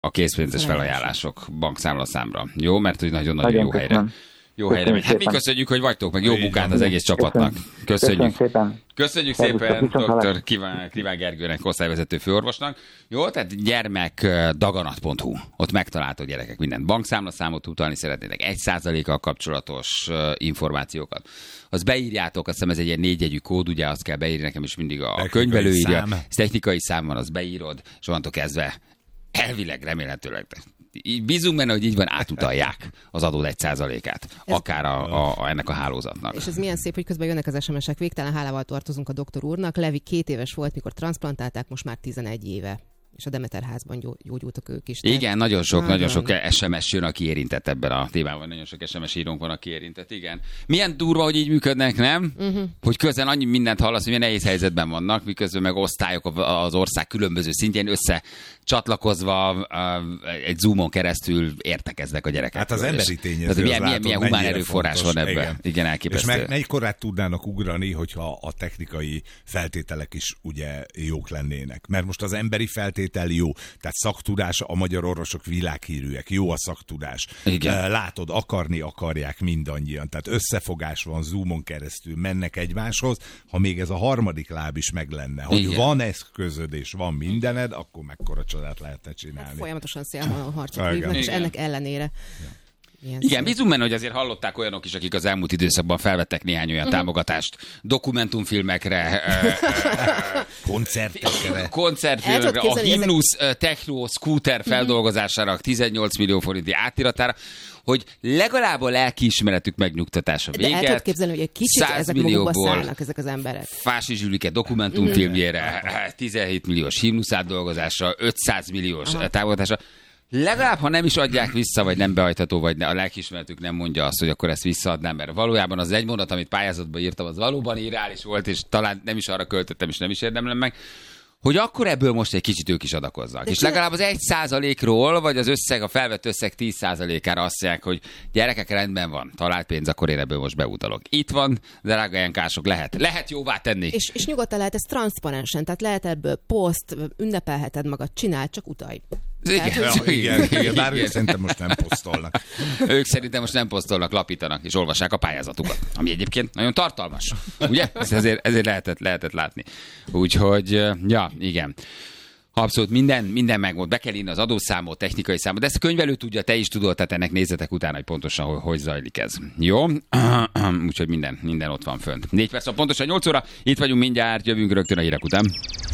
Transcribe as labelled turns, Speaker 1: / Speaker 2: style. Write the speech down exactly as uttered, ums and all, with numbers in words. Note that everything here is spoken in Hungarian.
Speaker 1: a készpénzes felajánlások bankszámlaszámra. Jó, mert hogy nagyon-nagyon
Speaker 2: Nagyon
Speaker 1: jó helyre.
Speaker 2: köszönöm.
Speaker 1: Jó helyre megy. Hát mi köszönjük, hogy vagytok, meg jó munkát az egész csapatnak. Köszönjük.
Speaker 2: Köszönöm szépen.
Speaker 1: Köszönjük
Speaker 2: Szervusztok,
Speaker 1: szépen
Speaker 2: viszontlátásra.
Speaker 1: doktor Kiván, Kiván Gergőnek, osztályvezető főorvosnak. Jó, tehát gyermekdaganat pont hu. Ott megtaláltok gyerekek mindent. Bankszámlaszámot utalni szeretnétek, egy százalékkal kapcsolatos uh, információkat. Azt beírjátok, azt hiszem ez egy ilyen négyjegyű kód, ugye azt kell beírni, nekem is mindig a könyvelő írja. Ez technikai szám van, azt beírod, és onnantól kezdve elvileg, remélhetőleg így bízunk benne, hogy így van, átutalják az adód egy százalékát, akár a, a, a, ennek a hálózatnak.
Speaker 3: És ez milyen szép, hogy közben jönnek az es em esek. Végtelen hálával tartozunk a doktor úrnak. Levi két éves volt, mikor transplantálták, most már tizenegy éve. És a Demeter házban gyógyultak ők is. Tehát...
Speaker 1: Igen, nagyon sok, nagyon sok es em es jön, aki érintett ebben a témában. Nagyon sok es em es írónk van, aki érintett, igen. Milyen durva, hogy így működnek, nem? Uh-huh. Hogy közben annyi mindent hallasz, hogy milyen nehéz helyzetben vannak, miközben meg osztályok az ország különböző szintjén összecsatlakozva egy Zoomon keresztül értekeznek a gyerekek.
Speaker 4: Hát az emberi tényező.
Speaker 1: Milyen, milyen, milyen humán erőforrás van ebben. Igen, igen, elképesztő.
Speaker 4: És meg melyikkorát tudnának ugrani, hogyha a technikai feltételek is ugye jók lennének. Mert most az emberi feltételek jó. Tehát szaktudás, a magyar orvosok világhírűek, jó a szaktudás. Igen. Látod, akarni akarják mindannyian. Tehát összefogás van, Zoomon keresztül mennek egymáshoz. Ha még ez a harmadik láb is meg lenne, hogy igen, van eszközöd és van mindened, akkor mekkora csodát lehetne csinálni. Hát
Speaker 3: folyamatosan szélhalom harcot vívnak, és ennek ellenére. Ja.
Speaker 1: Ilyen igen, bízunk benne, hogy azért hallották olyanok is, akik az elmúlt időszakban felvettek néhány olyan uh-huh. támogatást dokumentumfilmekre,
Speaker 4: koncertekre,
Speaker 1: koncertfilmekre, a Himnusz Techno Scooter feldolgozására, tizennyolc millió forinti átiratára, hogy legalább a lelkiismeretük megnyugtatása véget.
Speaker 3: De el tudod képzelni, hogy egy kicsit ezek magukba szállnak ezek az emberek.
Speaker 1: Fási Zsülike dokumentumfilmjére, tizenhét milliós Himnusz átdolgozásra, ötszáz milliós aha. támogatásra. Legalább, ha nem is adják vissza, vagy nem behajtható, vagy a lelkiismeretük nem mondja azt, hogy akkor ezt visszaadnám, mert valójában az egy mondat, amit pályázatba írtam, az valóban irreális volt, és talán nem is arra költöttem, és nem is érdemlem meg, hogy akkor ebből most egy kicsit ők is adakozzak. De és legalább az egy százalékról, vagy az összeg, a felvett összeg tíz százalékára azt mondják, hogy gyerekek, rendben van, talált pénz, akkor én ebből most beutalok. Itt van, drága Jánkások, lehet. Lehet jóvá tenni.
Speaker 3: És, és nyugodtan lehet ez transzparensen, tehát lehet ebből poszt, ünnepelheted magad, csinál, csak utalj.
Speaker 4: Igen, ja, igen, igen, bár ők szerintem most nem posztolnak.
Speaker 1: Ők szerintem most nem posztolnak, lapítanak, és olvassák a pályázatukat, ami egyébként nagyon tartalmas. Ugye? Ezért, ezért lehetett, lehetett látni. Úgyhogy, ja, igen. Abszolút minden, minden megmond. Be kell írni az adószámot, technikai számot, de ezt a könyvelő tudja, te is tudod, tehát ennek nézzetek utána, hogy pontosan hogy, hogy zajlik ez. Jó? Úgyhogy minden, minden ott van fönt. Négy perc, pontosan nyolc óra, itt vagyunk mindjárt, jövünk rögtön a hírek után.